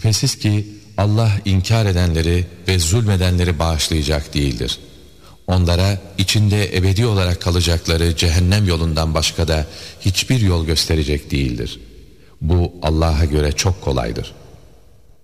Şüphesiz ki Allah inkar edenleri ve zulmedenleri bağışlayacak değildir. Onlara içinde ebedi olarak kalacakları cehennem yolundan başka da hiçbir yol gösterecek değildir. Bu Allah'a göre çok kolaydır.